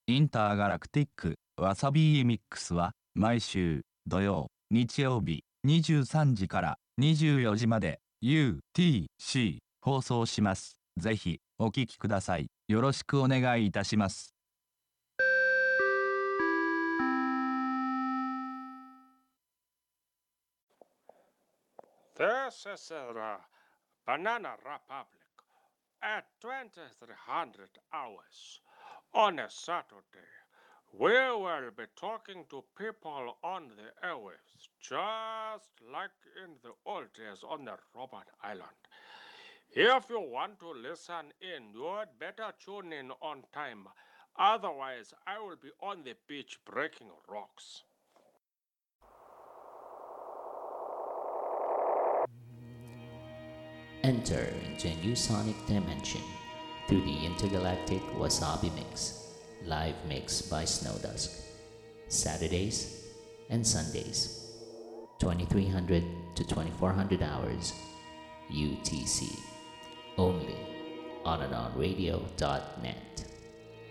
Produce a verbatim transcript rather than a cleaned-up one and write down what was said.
インターガラクティックわさびミックスは毎週土曜、日曜日にじゅうさんじからにじゅうよじまで ユーティーシー 放送します。ぜひお聞きください。よろしくお願いいたします。 This is the Banana Republic at twenty-three hundred hours on a Saturday. We will be talking to people on the airwaves, just like in the old days on the Robert Island. If you want to listen in, you'd better tune in on time. Otherwise, I will be on the beach breaking rocks. Enter into a new sonic dimension through the intergalactic Wasabi Mix, live mix by Snowdusk. Saturdays and Sundays, twenty-three hundred to twenty-four hundred hours U T C, only on and on radio dot net.